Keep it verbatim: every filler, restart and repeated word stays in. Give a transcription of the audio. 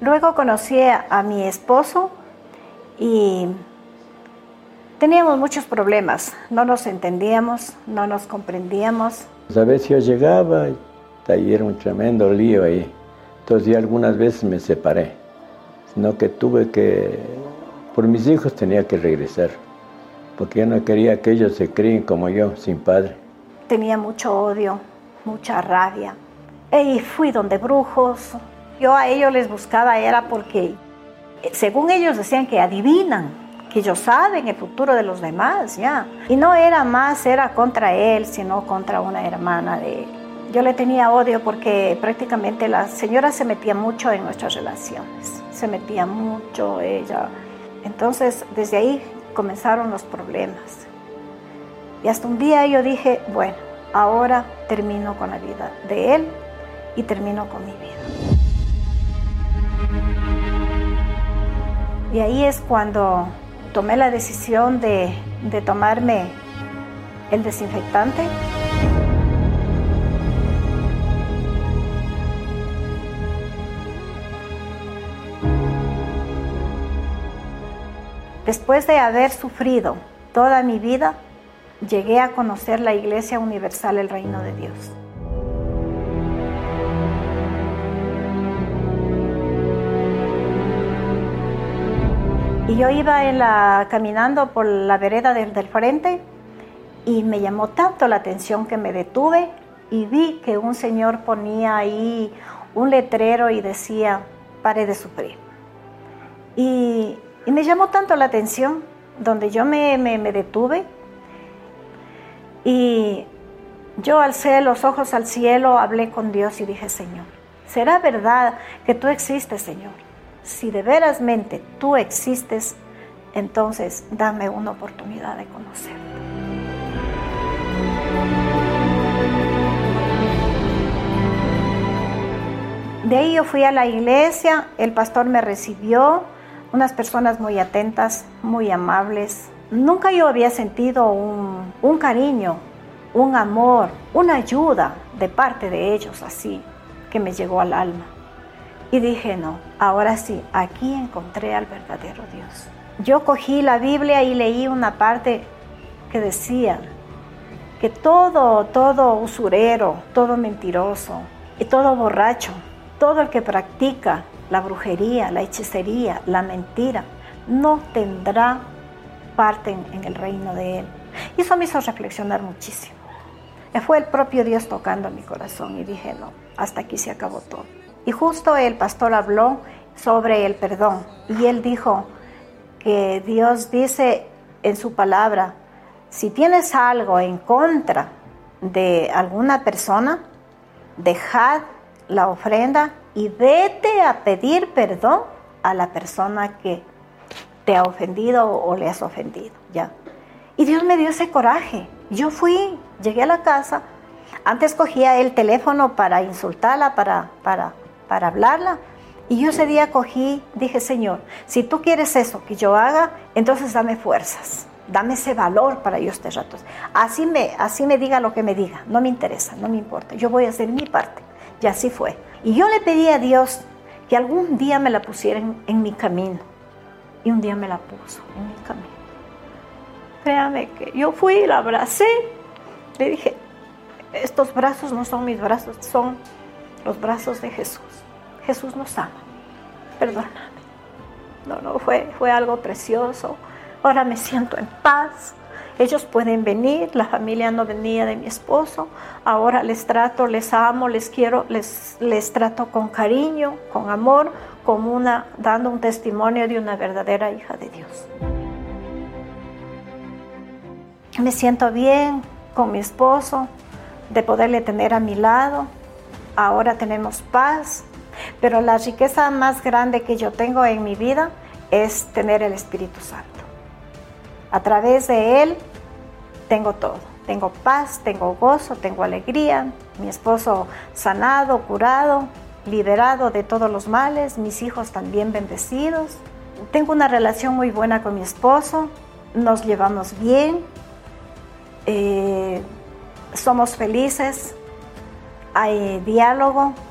Luego conocí a, a mi esposo y teníamos muchos problemas. No nos entendíamos, no nos comprendíamos. A veces yo llegaba y ahí era un tremendo lío ahí. Entonces ya algunas veces me separé, sino que tuve que, por mis hijos tenía que regresar, porque yo no quería que ellos se críen como yo, sin padre. Tenía mucho odio, mucha rabia. Y fui donde brujos. Yo a ellos les buscaba era porque, según ellos decían que adivinan, que ellos saben el futuro de los demás, ya. Y no era más, era contra él, sino contra una hermana de él. Yo le tenía odio porque prácticamente la señora se metía mucho en nuestras relaciones. Se metía mucho ella. Entonces, desde ahí comenzaron los problemas. Y hasta un día yo dije, bueno, ahora termino con la vida de él y termino con mi vida. Y ahí es cuando tomé la decisión de, de tomarme el desinfectante. Después de haber sufrido toda mi vida, llegué a conocer la Iglesia Universal, el Reino de Dios. Y yo iba en la, caminando por la vereda del, del frente y me llamó tanto la atención que me detuve y vi que un señor ponía ahí un letrero y decía, pare de sufrir. Y, y me llamó tanto la atención, donde yo me, me, me detuve y yo alcé los ojos al cielo, hablé con Dios y dije, Señor, ¿será verdad que tú existes, Señor? Si de verasmente tú existes, entonces dame una oportunidad de conocerte. De ahí yo fui a la iglesia, el pastor me recibió, unas personas muy atentas, muy amables. Nunca yo había sentido un, un cariño, un amor, una ayuda de parte de ellos así, que me llegó al alma. Y dije, no, ahora sí, aquí encontré al verdadero Dios. Yo cogí la Biblia y leí una parte que decía que todo, todo usurero, todo mentiroso y todo borracho, todo el que practica la brujería, la hechicería, la mentira, no tendrá parte en, en el reino de Él. Y eso me hizo reflexionar muchísimo. Fue el propio Dios tocando mi corazón y dije, no, hasta aquí se acabó todo. Y justo el pastor habló sobre el perdón y él dijo que Dios dice en su palabra, si tienes algo en contra de alguna persona, dejad la ofrenda y vete a pedir perdón a la persona que te ha ofendido o le has ofendido, ¿ya? Y Dios me dio ese coraje. Yo fui, llegué a la casa, antes cogía el teléfono para insultarla, para... para para hablarla, y yo ese día cogí, dije, Señor, si tú quieres eso que yo haga, entonces dame fuerzas, dame ese valor para yo este rato. Así me, así me diga lo que me diga, no me interesa, no me importa, yo voy a hacer mi parte, y así fue. Y yo le pedí a Dios que algún día me la pusiera en, en mi camino, y un día me la puso en mi camino. Créame que yo fui y la abracé, le dije, estos brazos no son mis brazos, son los brazos de Jesús. Jesús nos ama, perdóname. No, no, fue, fue algo precioso. Ahora me siento en paz. Ellos pueden venir, la familia no venía de mi esposo. Ahora les trato, les amo, les quiero, les, les trato con cariño, con amor, como una, dando un testimonio de una verdadera hija de Dios. Me siento bien con mi esposo, de poderle tener a mi lado. Ahora tenemos paz, pero la riqueza más grande que yo tengo en mi vida es tener el Espíritu Santo. A través de Él tengo todo. Tengo paz, tengo gozo, tengo alegría. Mi esposo sanado, curado, liberado de todos los males. Mis hijos también bendecidos. Tengo una relación muy buena con mi esposo. Nos llevamos bien. Eh, somos felices. Hay diálogo,